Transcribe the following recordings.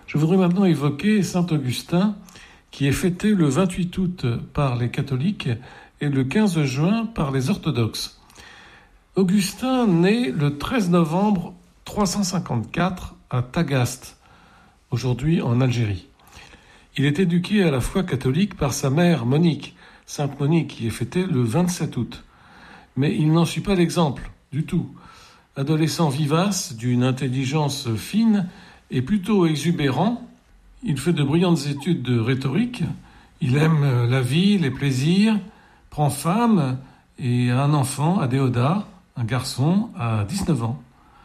Je voudrais maintenant évoquer saint Augustin, qui est fêté le 28 août par les catholiques et le 15 juin par les orthodoxes. Augustin naît le 13 novembre 354 à Tagaste, aujourd'hui en Algérie. Il est éduqué à la foi catholique par sa mère Monique, sainte Monique, qui est fêtée le 27 août. Mais il n'en suit pas l'exemple du tout. Adolescent vivace, d'une intelligence fine et plutôt exubérant, il fait de brillantes études de rhétorique. Il aime la vie, les plaisirs, prend femme et a un enfant, Adéodat, un garçon, à 19 ans.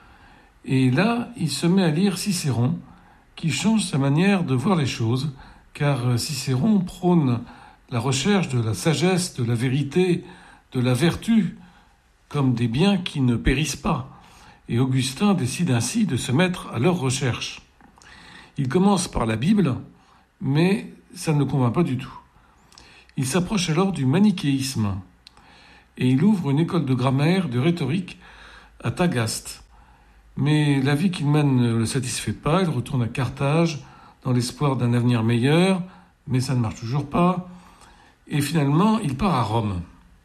Et là, il se met à lire Cicéron, qui change sa manière de voir les choses, car Cicéron prône la recherche de la sagesse, de la vérité, de la vertu, comme des biens qui ne périssent pas. Et Augustin décide ainsi de se mettre à leur recherche. Il commence par la Bible, mais ça ne le convainc pas du tout. Il s'approche alors du manichéisme, et il ouvre une école de grammaire, de rhétorique, à Tagaste. Mais la vie qu'il mène ne le satisfait pas, il retourne à Carthage, dans l'espoir d'un avenir meilleur, mais ça ne marche toujours pas. Et finalement, il part à Rome,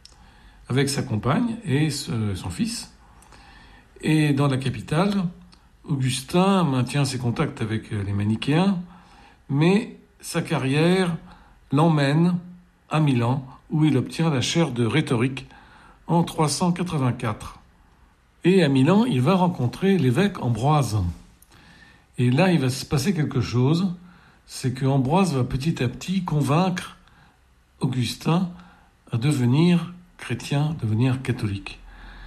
avec sa compagne et son fils. Et dans la capitale, Augustin maintient ses contacts avec les manichéens, mais sa carrière l'emmène à Milan, où il obtient la chaire de rhétorique en 384. Et à Milan, il va rencontrer l'évêque Ambroise. Et là, il va se passer quelque chose, c'est que Ambroise va petit à petit convaincre Augustin à devenir chrétien, devenir catholique.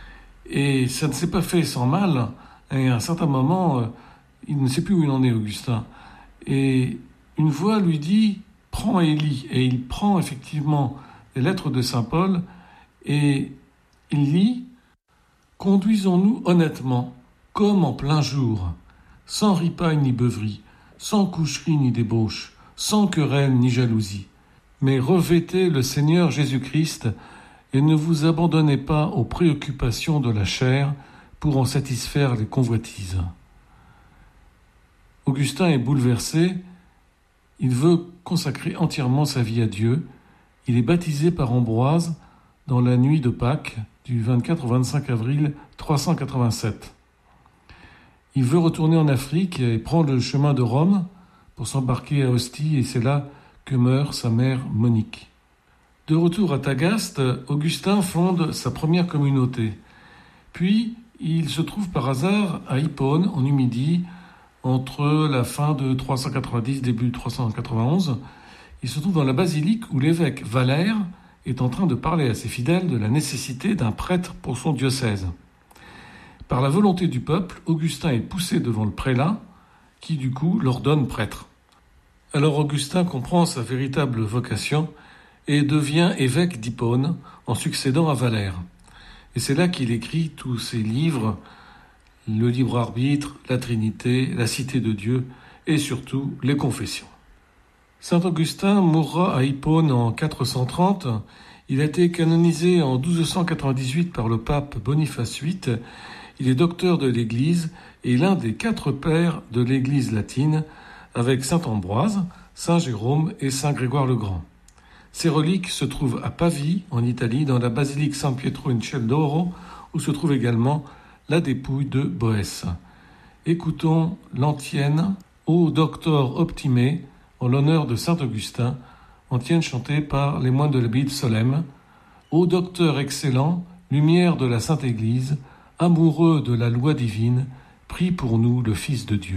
Et ça ne s'est pas fait sans mal, et à un certain moment, il ne sait plus où il en est, Augustin. Et une voix lui dit « Prends et lis ». Et il prend effectivement les lettres de saint Paul, et il lit « Conduisons-nous honnêtement, comme en plein jour, sans ripaille ni beuverie, sans coucherie ni débauche, sans querelle ni jalousie. Mais revêtez le Seigneur Jésus-Christ et ne vous abandonnez pas aux préoccupations de la chair pour en satisfaire les convoitises. » Augustin est bouleversé. Il veut consacrer entièrement sa vie à Dieu. Il est baptisé par Ambroise dans la nuit de Pâques du 24 au 25 avril 387. Il veut retourner en Afrique et prend le chemin de Rome pour s'embarquer à Ostie, et c'est là que meurt sa mère Monique. De retour à Tagaste, Augustin fonde sa première communauté. Puis, il se trouve par hasard à Hippone, en Numidie, entre la fin de 390 début 391. Il se trouve dans la basilique où l'évêque Valère est en train de parler à ses fidèles de la nécessité d'un prêtre pour son diocèse. Par la volonté du peuple, Augustin est poussé devant le prélat, qui du coup l'ordonne prêtre. Alors Augustin comprend sa véritable vocation et devient évêque d'Hippone en succédant à Valère. Et c'est là qu'il écrit tous ses livres, le libre arbitre, la Trinité, la Cité de Dieu et surtout les Confessions. Saint Augustin mourra à Hippone en 430. Il a été canonisé en 1298 par le pape Boniface VIII. Il est docteur de l'Église et l'un des 4 pères de l'Église latine, avec saint Ambroise, saint Jérôme et saint Grégoire le Grand. Ses reliques se trouvent à Pavie, en Italie, dans la basilique San Pietro in Ciel d'Oro, où se trouve également la dépouille de Boès. Écoutons l'antienne « Ô doctor optime » en l'honneur de saint Augustin, antienne chantée par les moines de l'abbaye de Solesmes. « Ô docteur excellent, lumière de la Sainte Église, amoureux de la loi divine, prie pour nous le Fils de Dieu. »